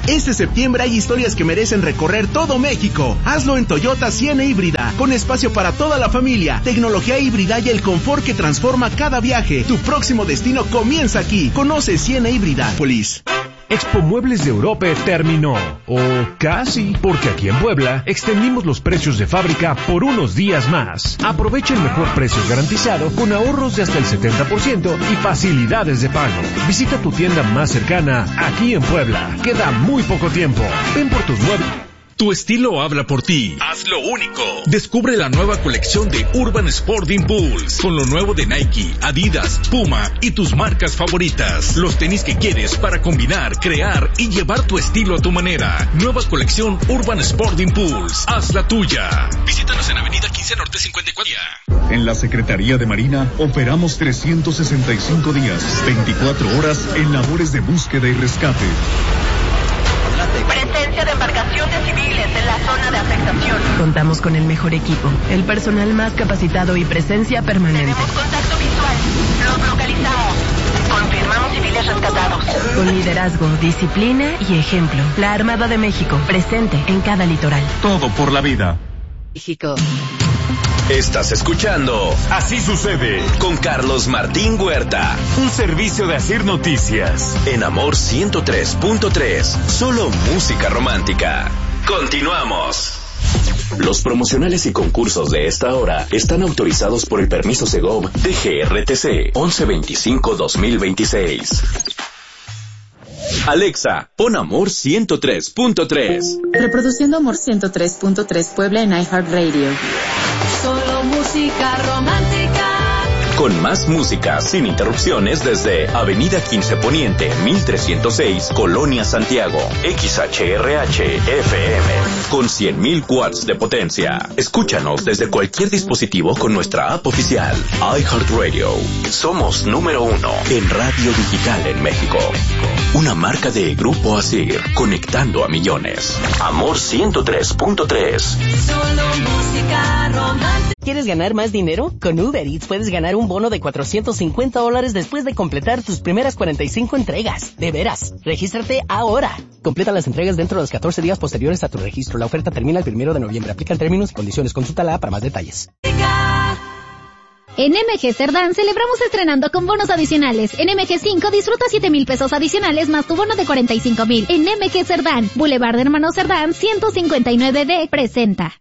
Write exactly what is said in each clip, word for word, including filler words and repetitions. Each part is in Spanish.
Este septiembre hay historias que merecen recorrer todo México. Hazlo en Toyota Siena híbrida, con espacio para toda la familia, tecnología híbrida y el confort que transforma cada viaje. Tu próximo destino comienza aquí. Conoce Siena híbrida. Polis. Expo Muebles de Europa terminó, o casi, porque aquí en Puebla extendimos los precios de fábrica por unos días más. Aprovecha el mejor precio garantizado con ahorros de hasta el setenta por ciento y facilidades de pago. Visita tu tienda más cercana aquí en Puebla. Queda muy poco tiempo. Ven por tus muebles. Tu estilo habla por ti. Hazlo único. Descubre la nueva colección de Urban Sport Impulse con lo nuevo de Nike, Adidas, Puma y tus marcas favoritas. Los tenis que quieres para combinar, crear y llevar tu estilo a tu manera. Nueva colección Urban Sport Impulse. Haz la tuya. Visítanos en Avenida quince Norte cincuenta y cuatro. En la Secretaría de Marina operamos trescientos sesenta y cinco días, veinticuatro horas en labores de búsqueda y rescate. Presencia de embarcaciones civiles en la zona de afectación. Contamos con el mejor equipo, el personal más capacitado y presencia permanente. Tenemos contacto visual. Los localizamos. Confirmamos civiles rescatados. Con liderazgo, disciplina y ejemplo. La Armada de México, presente en cada litoral. Todo por la vida. México. Estás escuchando Así sucede con Carlos Martín Huerta. Un servicio de Asir Noticias. En Amor ciento tres punto tres. Solo música romántica. Continuamos. Los promocionales y concursos de esta hora están autorizados por el permiso Segov de G R T C once veinticinco dos mil veintiséis. Alexa, pon Amor ciento tres punto tres. Reproduciendo Amor ciento tres punto tres Puebla en iHeartRadio. Solo música romántica. Con más música sin interrupciones desde Avenida quince Poniente, mil trescientos seis, Colonia Santiago. X H R H F M. Con cien mil watts de potencia. Escúchanos desde cualquier dispositivo con nuestra app oficial. iHeartRadio. Somos número uno en radio digital en México. Una marca de Grupo Asir, conectando a millones. Amor ciento tres punto tres. Solo música romántica. ¿Quieres ganar más dinero? Con Uber Eats puedes ganar un bono de cuatrocientos cincuenta dólares después de completar tus primeras cuarenta y cinco entregas. De veras, regístrate ahora. Completa las entregas dentro de los catorce días posteriores a tu registro. La oferta termina el primero de noviembre. Aplican términos y condiciones. Consúltala para más detalles. En M G Cerdán celebramos estrenando con bonos adicionales. En M G cinco disfruta siete mil pesos adicionales más tu bono de cuarenta y cinco mil. En M G Cerdán, Boulevard de Hermanos Cerdán, ciento cincuenta y nueve D, presenta.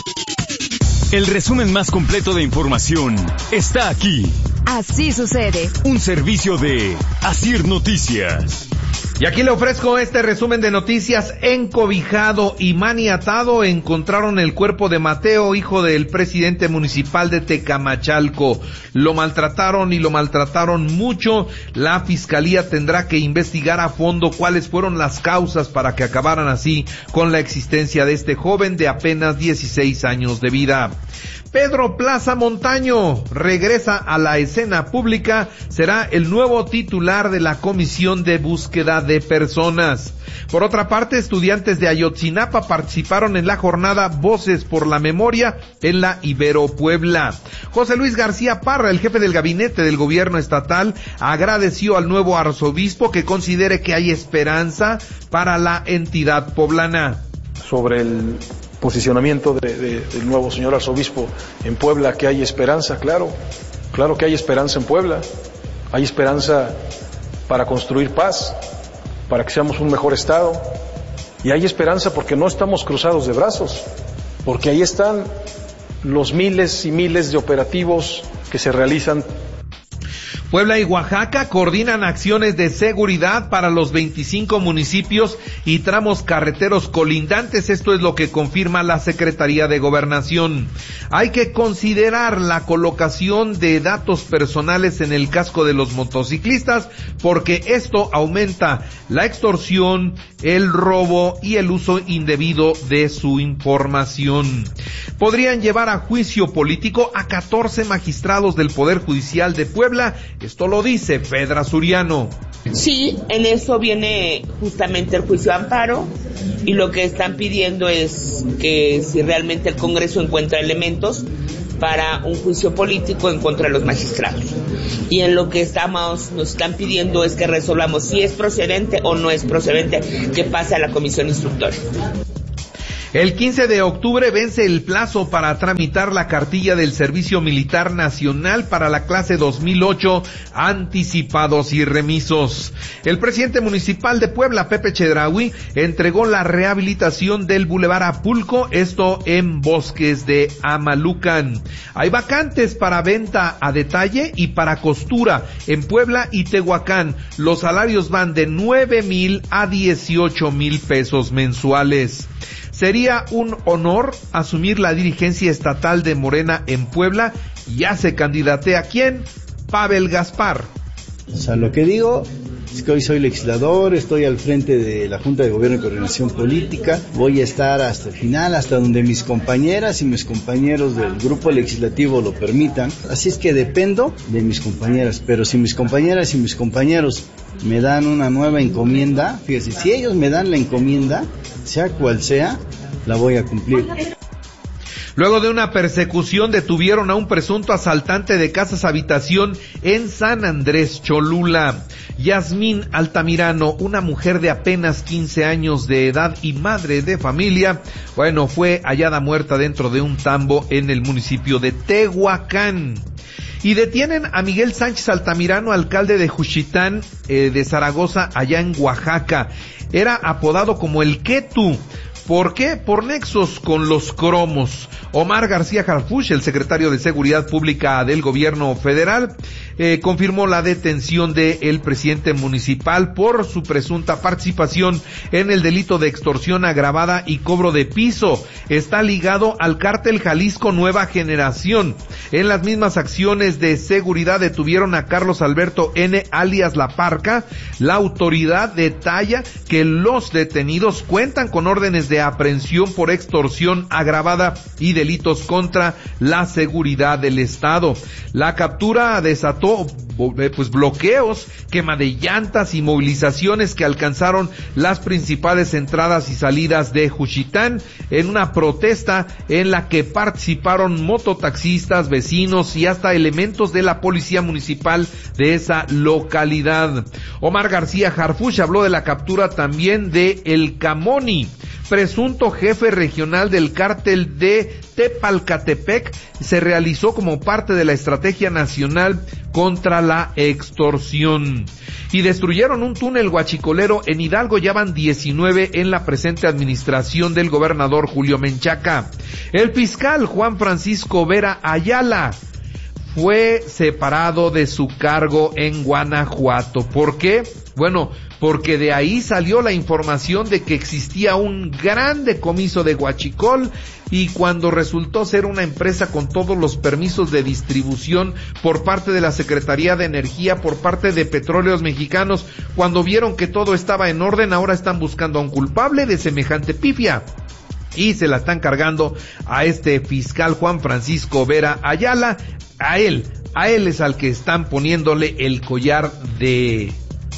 El resumen más completo de información está aquí. Así sucede. Un servicio de Asir Noticias. Y aquí le ofrezco este resumen de noticias. Encobijado y maniatado encontraron el cuerpo de Mateo, hijo del presidente municipal de Tecamachalco. Lo maltrataron y lo maltrataron mucho. La fiscalía tendrá que investigar a fondo cuáles fueron las causas para que acabaran así con la existencia de este joven de apenas dieciséis años de vida. Pedro Plaza Montaño regresa a la escena pública, será el nuevo titular de la Comisión de Búsqueda de Personas. Por otra parte, estudiantes de Ayotzinapa participaron en la jornada Voces por la Memoria en la Ibero Puebla. José Luis García Parra, el jefe del gabinete del gobierno estatal, agradeció al nuevo arzobispo que considere que hay esperanza para la entidad poblana. Sobre el posicionamiento de, de, del nuevo señor arzobispo en Puebla, que hay esperanza, claro, claro que hay esperanza en Puebla, hay esperanza para construir paz, para que seamos un mejor estado, y hay esperanza porque no estamos cruzados de brazos, porque ahí están los miles y miles de operativos que se realizan. Puebla y Oaxaca coordinan acciones de seguridad para los veinticinco municipios y tramos carreteros colindantes. Esto es lo que confirma la Secretaría de Gobernación. Hay que considerar la colocación de datos personales en el casco de los motociclistas porque esto aumenta la extorsión, el robo y el uso indebido de su información. Podrían llevar a juicio político a catorce magistrados del Poder Judicial de Puebla. Esto lo dice Fedra Suriano. Sí, en eso viene justamente el juicio de amparo y lo que están pidiendo es que si realmente el Congreso encuentra elementos para un juicio político en contra de los magistrados. Y en lo que estamos, nos están pidiendo es que resolvamos si es procedente o no es procedente, que pase a la comisión instructora. El quince de octubre vence el plazo para tramitar la cartilla del Servicio Militar Nacional para la clase dos mil ocho, anticipados y remisos. El presidente municipal de Puebla, Pepe Chedraui, entregó la rehabilitación del Boulevard Apulco, esto en Bosques de Amalucan. Hay vacantes para venta a detalle y para costura en Puebla y Tehuacán. Los salarios van de nueve mil a dieciocho mil pesos mensuales. Sería un honor asumir la dirigencia estatal de Morena en Puebla. Ya se candidatea, ¿quién? Pavel Gaspar. O sea, lo que digo es que hoy soy legislador, estoy al frente de la Junta de Gobierno y Coordinación Política, voy a estar hasta el final, hasta donde mis compañeras y mis compañeros del grupo legislativo lo permitan. Así es que dependo de mis compañeras, pero si mis compañeras y mis compañeros me dan una nueva encomienda, fíjense, si ellos me dan la encomienda, sea cual sea, la voy a cumplir. Luego de una persecución detuvieron a un presunto asaltante de casas habitación en San Andrés Cholula. Yasmín Altamirano, una mujer de apenas quince años de edad y madre de familia, bueno, fue hallada muerta dentro de un tambo en el municipio de Tehuacán. Y detienen a Miguel Sánchez Altamirano, alcalde de Juchitán, eh, de Zaragoza, allá en Oaxaca. Era apodado como el Ketu. ¿Por qué? Por nexos con los cromos. Omar García Harfuch, el secretario de Seguridad Pública del Gobierno Federal, eh, confirmó la detención del presidente municipal por su presunta participación en el delito de extorsión agravada y cobro de piso. Está ligado al cártel Jalisco Nueva Generación. En las mismas acciones de seguridad detuvieron a Carlos Alberto N., alias La Parca. La autoridad detalla que los detenidos cuentan con órdenes de de aprehensión por extorsión agravada y delitos contra la seguridad del Estado. La captura desató pues bloqueos, quema de llantas y movilizaciones que alcanzaron las principales entradas y salidas de Juchitán en una protesta en la que participaron mototaxistas, vecinos y hasta elementos de la policía municipal de esa localidad. Omar García Harfuch habló de la captura también de El Camoni, presunto jefe regional del cártel de Tepalcatepec. Se realizó como parte de la estrategia nacional contra la extorsión. Y destruyeron un túnel huachicolero en Hidalgo, ya van diecinueve en la presente administración del gobernador Julio Menchaca. El fiscal Juan Francisco Vera Ayala fue separado de su cargo en Guanajuato. ¿Por qué? Bueno, porque de ahí salió la información de que existía un gran decomiso de huachicol, y cuando resultó ser una empresa con todos los permisos de distribución por parte de la Secretaría de Energía, por parte de Petróleos Mexicanos, cuando vieron que todo estaba en orden, ahora están buscando a un culpable de semejante pifia. Y se la están cargando a este fiscal Juan Francisco Vera Ayala. A él, a él es al que están poniéndole el collar de...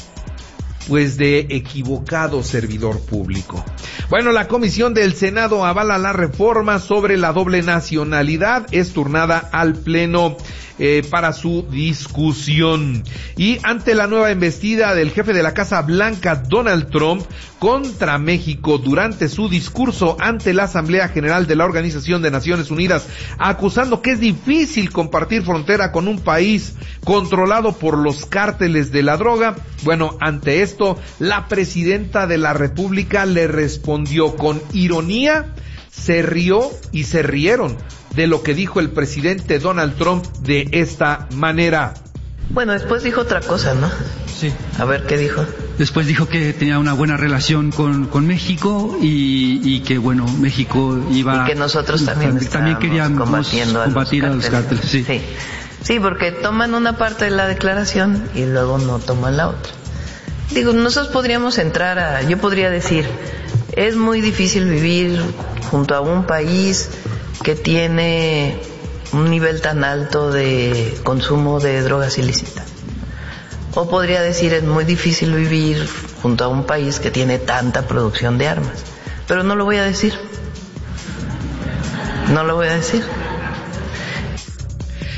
pues de equivocado servidor público. Bueno, la Comisión del Senado avala la reforma sobre la doble nacionalidad, es turnada al Pleno eh, para su discusión. Y ante la nueva embestida del jefe de la Casa Blanca, Donald Trump, contra México durante su discurso ante la Asamblea General de la Organización de Naciones Unidas, acusando que es difícil compartir frontera con un país controlado por los cárteles de la droga. Bueno, ante esto, la presidenta de la República le respondió con ironía, se rió y se rieron de lo que dijo el presidente Donald Trump de esta manera. Bueno, después dijo otra cosa, ¿no? Sí. A ver, ¿qué dijo? Después dijo que tenía una buena relación con, con México y, y que, bueno, México iba... Y que nosotros también, también queríamos combatiendo combatir a los cárteles. Sí. Sí. Sí, porque toman una parte de la declaración y luego no toman la otra. Digo, nosotros podríamos entrar a... Yo podría decir, es muy difícil vivir junto a un país que tiene un nivel tan alto de consumo de drogas ilícitas. O podría decir, es muy difícil vivir junto a un país que tiene tanta producción de armas. Pero no lo voy a decir. No lo voy a decir.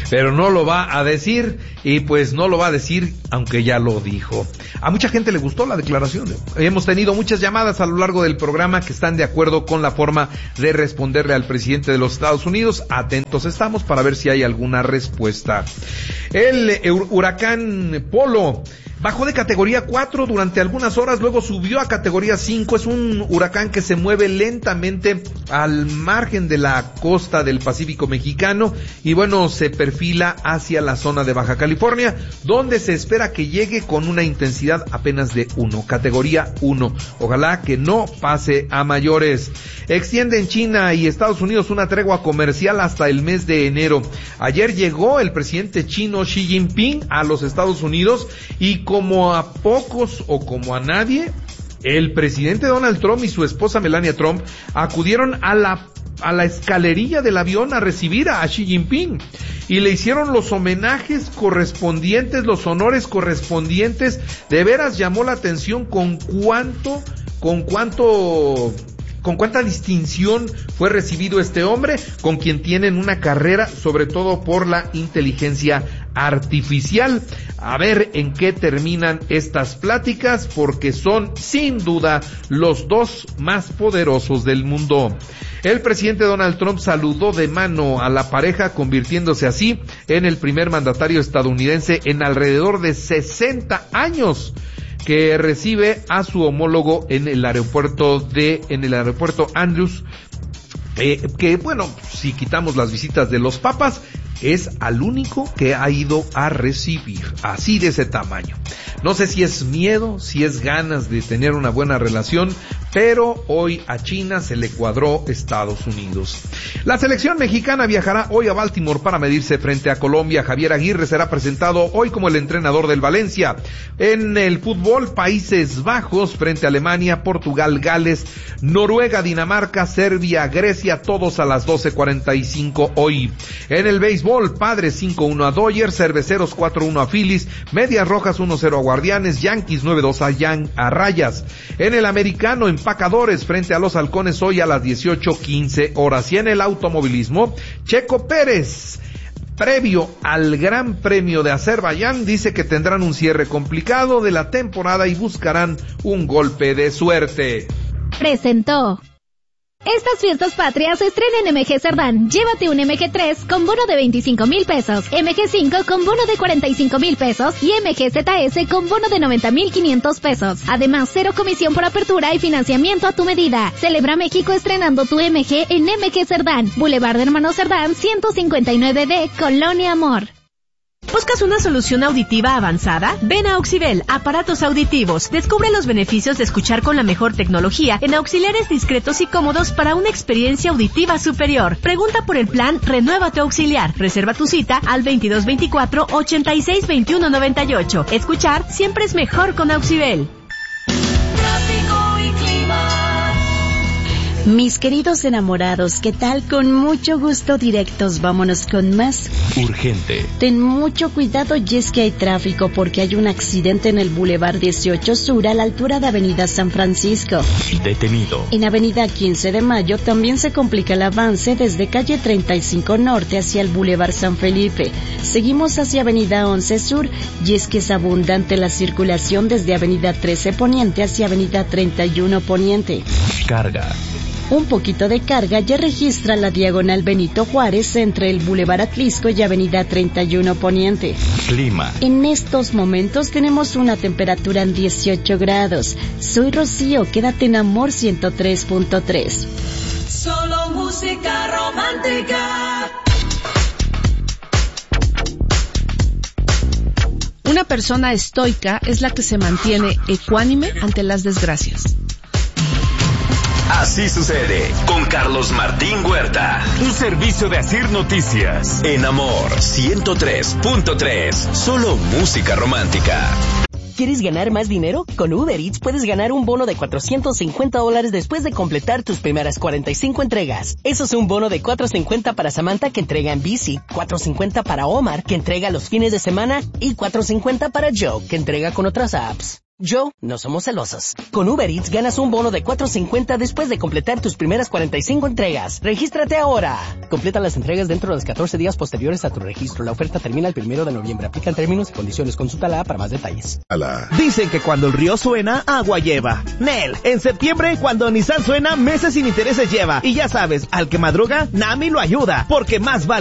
pero no lo va a decir, y pues no lo va a decir aunque ya lo dijo. A mucha gente le gustó la declaración. Hemos tenido muchas llamadas a lo largo del programa que están de acuerdo con la forma de responderle al presidente de los Estados Unidos. Atentos estamos para ver si hay alguna respuesta. El huracán Polo bajó de categoría cuatro durante algunas horas, luego subió a categoría cinco. Es un huracán que se mueve lentamente al margen de la costa del Pacífico mexicano y bueno, se perfila hacia la zona de Baja California, donde se espera que llegue con una intensidad apenas de uno, categoría uno. Ojalá que no pase a mayores. Extienden China y Estados Unidos una tregua comercial hasta el mes de enero. Ayer llegó el presidente chino Xi Jinping a los Estados Unidos y como a pocos o como a nadie, el presidente Donald Trump y su esposa Melania Trump acudieron a la a la escalerilla del avión a recibir a Xi Jinping y le hicieron los homenajes correspondientes, los honores correspondientes. De veras llamó la atención con cuánto, con cuánto... con cuánta distinción fue recibido este hombre, con quien tienen una carrera, sobre todo por la inteligencia artificial. A ver en qué terminan estas pláticas, porque son, sin duda, los dos más poderosos del mundo. El presidente Donald Trump saludó de mano a la pareja, convirtiéndose así en el primer mandatario estadounidense en alrededor de sesenta años que recibe a su homólogo en el aeropuerto de, en el aeropuerto Andrews, eh, que bueno, si quitamos las visitas de los papas, es al único que ha ido a recibir, así de ese tamaño. No sé si es miedo, si es ganas de tener una buena relación, pero hoy a China se le cuadró Estados Unidos. La selección mexicana viajará hoy a Baltimore para medirse frente a Colombia. Javier Aguirre será presentado hoy como el entrenador del Valencia. En el fútbol, Países Bajos frente a Alemania, Portugal, Gales, Noruega, Dinamarca, Serbia, Grecia, todos a las doce cuarenta y cinco hoy. En el béisbol, Padres cinco uno a Dodgers, Cerveceros cuatro uno a Phillies, Medias Rojas uno cero a Guardianes, Yankees nueve dos a, Yan- a Rayas. En el americano, Empacadores frente a los Halcones hoy a las dieciocho quince horas. Y en el automovilismo, Checo Pérez, previo al Gran Premio de Azerbaiyán, dice que tendrán un cierre complicado de la temporada y buscarán un golpe de suerte. Presentó. Estas fiestas patrias estrena en M G Cerdán. Llévate un M G tres con bono de veinticinco mil pesos, M G cinco con bono de cuarenta y cinco mil pesos y M G Z S con bono de noventa mil quinientos pesos. Además, cero comisión por apertura y financiamiento a tu medida. Celebra México estrenando tu M G en M G Cerdán, Boulevard de Hermanos Cerdán, ciento cincuenta y nueve D, Colonia Amor. ¿Buscas una solución auditiva avanzada? Ven a Auxibel, aparatos auditivos. Descubre los beneficios de escuchar con la mejor tecnología en auxiliares discretos y cómodos para una experiencia auditiva superior. Pregunta por el plan Renueva tu Auxiliar. Reserva tu cita al veintidós veinticuatro, ochenta y seis, veintiuno noventa y ocho. Escuchar siempre es mejor con Auxibel. Tráfico y clima. Mis queridos enamorados, ¿qué tal? Con mucho gusto, directos, vámonos con más. Urgente. Ten mucho cuidado y es que hay tráfico porque hay un accidente en el Boulevard dieciocho Sur a la altura de Avenida San Francisco. Detenido. En Avenida quince de Mayo también se complica el avance desde calle treinta y cinco Norte hacia el Boulevard San Felipe. Seguimos hacia Avenida once Sur y es que es abundante la circulación desde Avenida trece Poniente hacia Avenida treinta y uno Poniente. Carga. Un poquito de carga ya registra la diagonal Benito Juárez entre el Boulevard Atlisco y Avenida treinta y uno Poniente. Clima. En estos momentos tenemos una temperatura en dieciocho grados. Soy Rocío, quédate en Amor ciento tres punto tres. Solo música romántica. Una persona estoica es la que se mantiene ecuánime ante las desgracias. Así sucede con Carlos Martín Huerta. Un servicio de Asir Noticias. En Amor ciento tres punto tres. Solo música romántica. ¿Quieres ganar más dinero? Con Uber Eats puedes ganar un bono de cuatrocientos cincuenta dólares después de completar tus primeras cuarenta y cinco entregas. Eso es un bono de cuatrocientos cincuenta para Samantha, que entrega en bici, cuatrocientos cincuenta para Omar, que entrega los fines de semana, y cuatrocientos cincuenta para Joe, que entrega con otras apps. Yo no somos celosos. Con Uber Eats ganas un bono de cuatro cincuenta después de completar tus primeras cuarenta y cinco entregas. ¡Regístrate ahora! Completa las entregas dentro de los catorce días posteriores a tu registro. La oferta termina el primero de noviembre. Aplican términos y condiciones. Consúltala para más detalles. Alá. Dicen que cuando el río suena, agua lleva. Nel, en septiembre, cuando Nissan suena, meses sin intereses lleva. Y ya sabes, al que madruga, Nami lo ayuda. Porque más vale